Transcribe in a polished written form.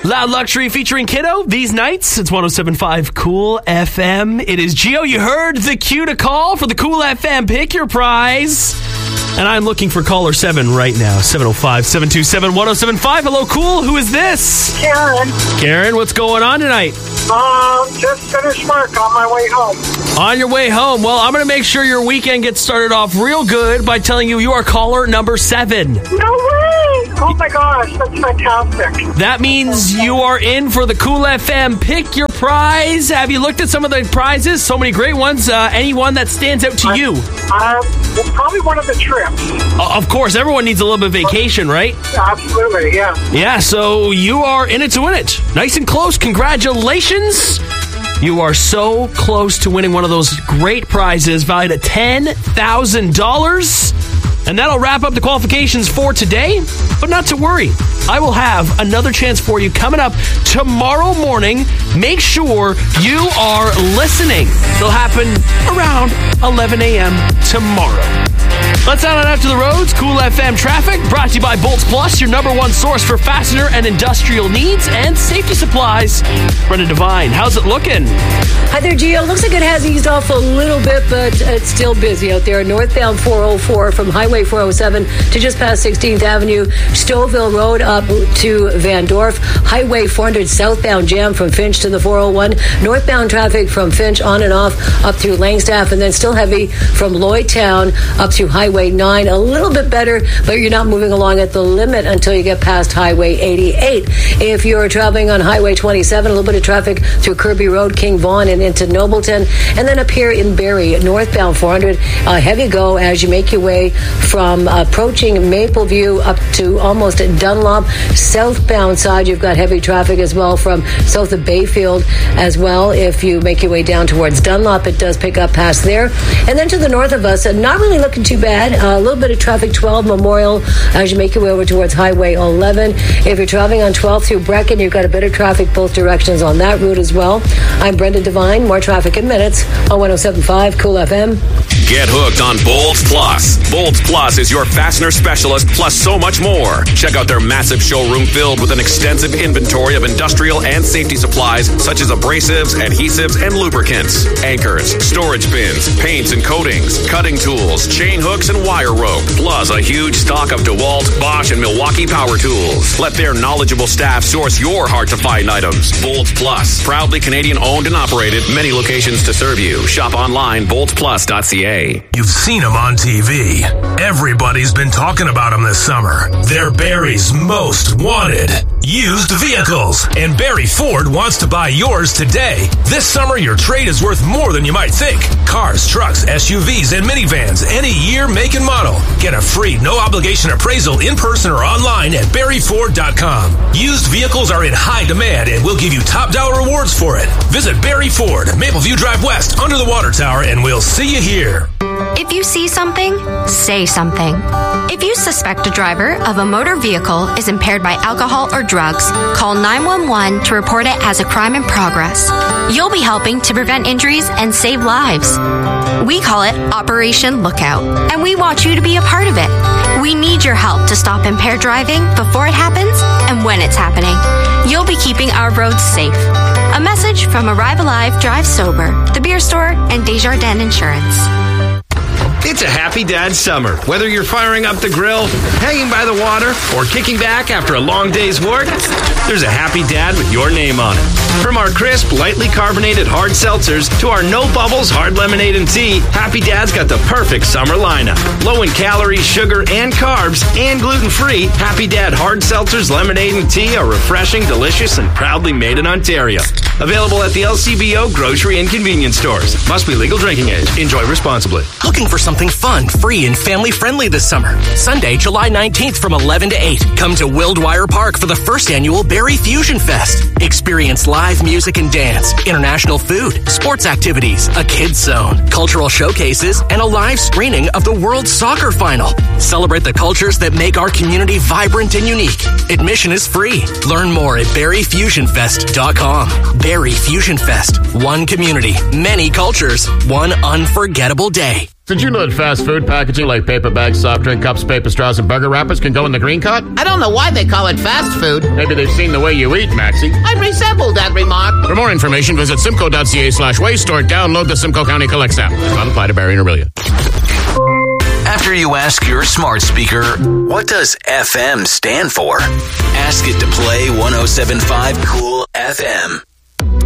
Loud Luxury featuring Kiddo these nights. It's 107.5 Cool FM. It is Gio. You heard the cue to call for the Cool FM Pick Your Prize. And I'm looking for caller 7 right now. 705-727-1075. Hello, Cool. Who is this? Karen. Karen, what's going on tonight? Just finished work on my way home. On your way home. Well, I'm going to make sure your weekend gets started off real good by telling you are caller number 7. No way! Oh my gosh, that's fantastic. That means you are in for the Cool FM Pick Your Prize. Have you looked at some of the prizes? So many great ones. Any one that stands out to you? Well, probably one of the trips. Of course, everyone needs a little bit of vacation, right? Absolutely, yeah. Yeah, so you are in it to win it. Nice and close. Congratulations. You are so close to winning one of those great prizes valued at $10,000. And that'll wrap up the qualifications for today. But not to worry. I will have another chance for you coming up tomorrow morning. Make sure you are listening. It'll happen around 11 a.m. tomorrow. Let's out after the roads. Cool FM Traffic, brought to you by Bolts Plus, your number one source for fastener and industrial needs and safety supplies. Brendan Devine, how's it looking? Hi there, Gio. Looks like it has eased off a little bit, but it's still busy out there. Northbound 404 from Highway 407 to just past 16th Avenue, Stouffville Road up to Van Dorp, Highway 400 southbound jam from Finch to the 401, northbound traffic from Finch on and off up through Langstaff, and then still heavy from Lloydtown up to Highway 9. A little bit better, but you're not moving along at the limit until you get past Highway 88. If you're traveling on Highway 27, a little bit of traffic through Kirby Road, King Vaughan, and into Nobleton, and then up here in Barrie, northbound 400, heavy go as you make your way from approaching Mapleview up to almost Dunlop. Southbound side, you've got heavy traffic as well from south of Bayfield as well. If you make your way down towards Dunlop, it does pick up past there. And then to the north of us, not really looking too bad. A little bit of traffic 12 Memorial as you make your way over towards Highway 11. If you're traveling on 12 through Brecken, you've got a bit of traffic both directions on that route as well. I'm Brenda Devine. More traffic in minutes on 107.5 Cool FM. Get hooked on Bolts Plus. Bolts Plus is your fastener specialist, plus so much more. Check out their massive showroom filled with an extensive inventory of industrial and safety supplies such as abrasives, adhesives, and lubricants, anchors, storage bins, paints and coatings, cutting tools, chain hooks, and wire rope, plus a huge stock of DeWalt, Bosch, and Milwaukee power tools. Let their knowledgeable staff source your hard-to-find items. Bolts Plus, proudly Canadian-owned and operated, many locations to serve you. Shop online, boltsplus.ca. You've seen them on TV. Everybody's been talking about them this summer. They're Barrie's most wanted used vehicles. And Barrie Ford wants to buy yours today. This summer, your trade is worth more than you might think. Cars, trucks, SUVs, and minivans, any year, make, and model. Get a free, no-obligation appraisal in person or online at BarrieFord.com. Used vehicles are in high demand, and we'll give you top-dollar rewards for it. Visit Barrie Ford, Mapleview Drive West, under the water tower, and we'll see you here. If you see something, say something. If you suspect a driver of a motor vehicle is impaired by alcohol or drugs, call 911 to report it as a crime in progress. You'll be helping to prevent injuries and save lives. We call it Operation Lookout, and we want you to be a part of it. We need your help to stop impaired driving before it happens and when it's happening. You'll be keeping our roads safe. A message from Arrive Alive, Drive Sober, The Beer Store, and Desjardins Insurance. It's a happy dad summer. Whether you're firing up the grill, hanging by the water, or kicking back after a long day's work, there's a happy dad with your name on it. From our crisp, lightly carbonated hard seltzers to our no bubbles hard lemonade and tea, Happy Dad's got the perfect summer lineup. Low in calories, sugar, and carbs, and gluten-free, Happy Dad hard seltzers, lemonade, and tea are refreshing, delicious, and proudly made in Ontario. Available at the LCBO grocery and convenience stores. Must be legal drinking age. Enjoy responsibly. Looking for something fun, free, and family-friendly this summer? Sunday, July 19th from 11 to 8. Come to Wildwire Park for the first annual Barrie Fusion Fest. Experience live music and dance, international food, sports activities, a kids zone, cultural showcases, and a live screening of the World Soccer Final. Celebrate the cultures that make our community vibrant and unique. Admission is free. Learn more at BarrieFusionFest.com. Barrie Fusion Fest. One community, many cultures, one unforgettable day. Did you know that fast food packaging like paper bags, soft drink cups, paper straws, and burger wrappers can go in the green cart? I don't know why they call it fast food. Maybe they've seen the way you eat, Maxie. I resemble that remark. For more information, visit simcoe.ca/waste or download the Simcoe County Collects app. Does not apply to Barrie and Orillia. After you ask your smart speaker, what does FM stand for? Ask it to play 107.5 Cool FM.